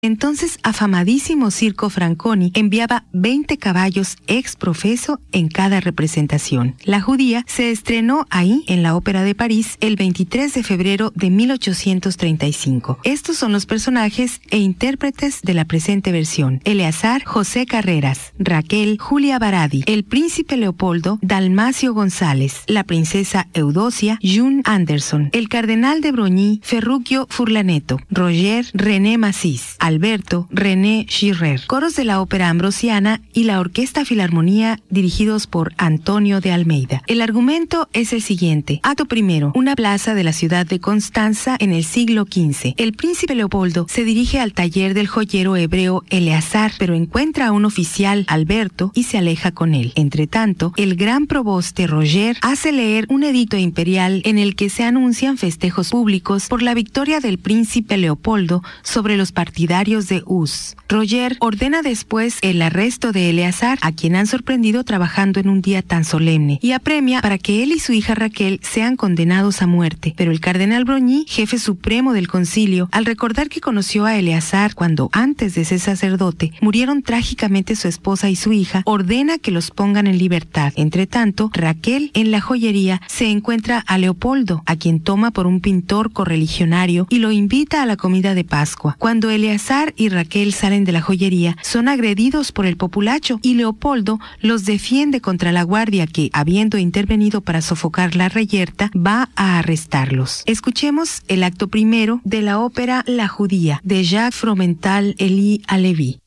Entonces, afamadísimo Circo Franconi enviaba 20 caballos ex profeso en cada representación. La judía se estrenó ahí, en la Ópera de París, el 23 de febrero de 1835. Estos son los personajes e intérpretes de la presente versión: Eleazar, José Carreras; Raquel, Julia Baradi; el príncipe Leopoldo, Dalmacio González; la princesa Eudocia, June Anderson; el cardenal de Brogny, Ferruccio Furlaneto; Roger, René Massis; Alberto, René Schirrer. Coros de la Ópera Ambrosiana y la Orquesta Filarmonía, dirigidos por Antonio de Almeida. El argumento es el siguiente. Acto primero. Una plaza de la ciudad de Constanza en el siglo XV. El príncipe Leopoldo se dirige al taller del joyero hebreo Eleazar, pero encuentra a un oficial, Alberto, y se aleja con él. Entretanto, el gran proboste Roger hace leer un edicto imperial en el que se anuncian festejos públicos por la victoria del príncipe Leopoldo sobre los partidarios de Hus. Roger ordena después el arresto de Eleazar, a quien han sorprendido trabajando en un día tan solemne, y apremia para que él y su hija Raquel sean condenados a muerte. Pero el cardenal Brogny, jefe supremo del concilio, al recordar que conoció a Eleazar cuando, antes de ser sacerdote, murieron trágicamente su esposa y su hija, ordena que los pongan en libertad. Entretanto, Raquel, en la joyería, se encuentra a Leopoldo, a quien toma por un pintor correligionario y lo invita a la comida de Pascua. Cuando Eleazar y Raquel salen de la joyería, son agredidos por el populacho y Leopoldo los defiende contra la guardia que, habiendo intervenido para sofocar la reyerta, va a arrestarlos. Escuchemos el acto primero de la ópera La Judía, de Jacques Fromental Elie Alevi.